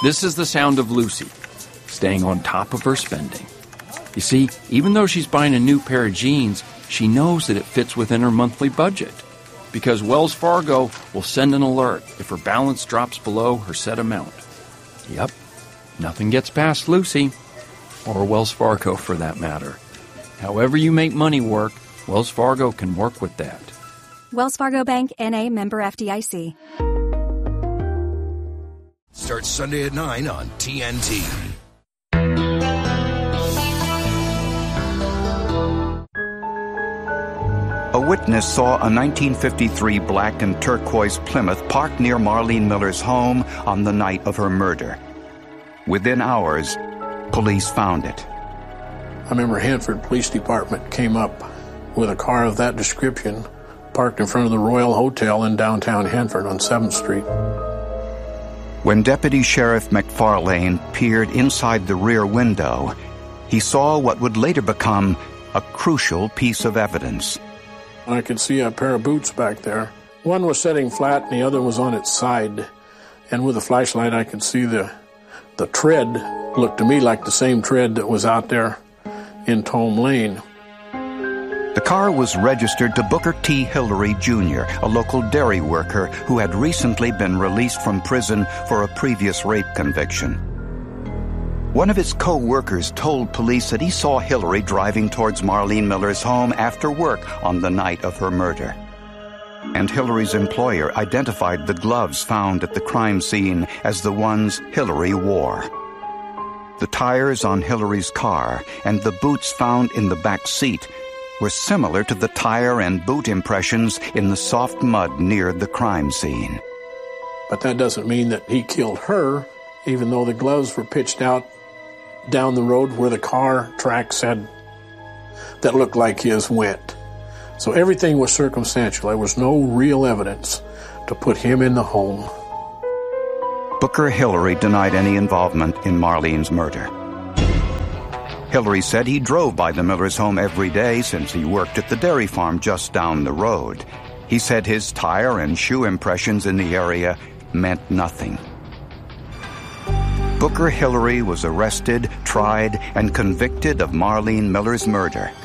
This is the sound of Lucy, staying on top of her spending. You see, even though she's buying a new pair of jeans, she knows that it fits within her monthly budget, because Wells Fargo will send an alert if her balance drops below her set amount. Yep, nothing gets past Lucy, or Wells Fargo for that matter. However you make money work, Wells Fargo can work with that. Wells Fargo Bank, N.A., member FDIC. Starts Sunday at 9 on TNT. A witness saw a 1953 black and turquoise Plymouth parked near Marlene Miller's home on the night of her murder. Within hours, police found it. I remember Hanford Police Department came up with a car of that description parked in front of the Royal Hotel in downtown Hanford on 7th Street. When Deputy Sheriff McFarlane peered inside the rear window, he saw what would later become a crucial piece of evidence. I could see a pair of boots back there. One was sitting flat and the other was on its side. And with a flashlight I could see the tread looked to me like the same tread that was out there in Tome Lane. The car was registered to Booker T. Hillary, Jr., a local dairy worker who had recently been released from prison for a previous rape conviction. One of his co-workers told police that he saw Hillary driving towards Marlene Miller's home after work on the night of her murder. And Hillary's employer identified the gloves found at the crime scene as the ones Hillary wore. The tires on Hillary's car and the boots found in the back seat were similar to the tire and boot impressions in the soft mud near the crime scene. But that doesn't mean that he killed her, even though the gloves were pitched out down the road where the car tracks had that looked like his went. So everything was circumstantial. There was no real evidence to put him in the home. Booker Hillary denied any involvement in Marlene's murder. Hillary said he drove by the Millers' home every day since he worked at the dairy farm just down the road. He said his tire and shoe impressions in the area meant nothing. Booker Hillary was arrested, tried, and convicted of Marlene Miller's murder.